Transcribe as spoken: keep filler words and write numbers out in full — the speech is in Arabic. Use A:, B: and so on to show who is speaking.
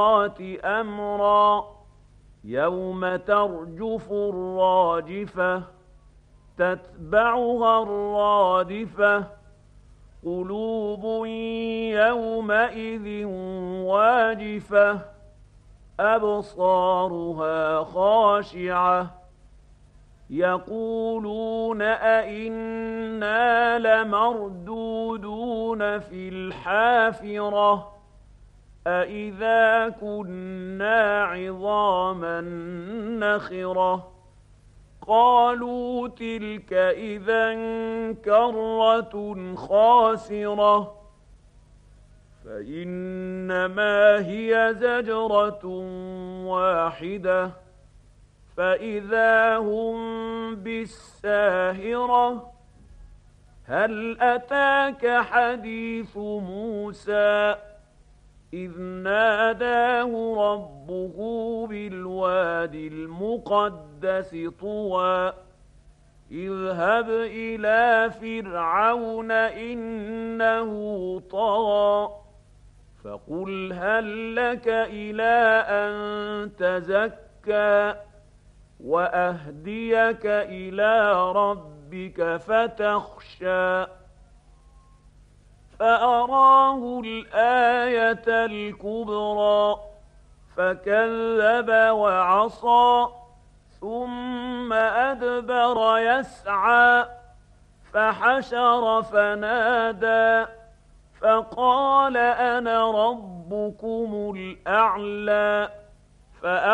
A: أمرا يوم ترجف الراجفة تتبعها الرادفة قلوب يومئذ واجفة أبصارها خاشعة يقولون أئنا لمردودون في الحافرة أئذا كنا عظاما نخرة قالوا تلك إذا كرة خاسرة فإنما هي زجرة واحدة فإذا هم بالساهرة هل أتاك حديث موسى إذ ناداه ربه بالواد المقدس طوى اذهب إلى فرعون إنه طغى فقل هل لك إلى أن تزكى وأهديك إلى ربك فتخشى فأراه الآية الكبرى فكذب وعصى ثم أدبر يسعى فحشر فنادى فقال أنا ربكم الأعلى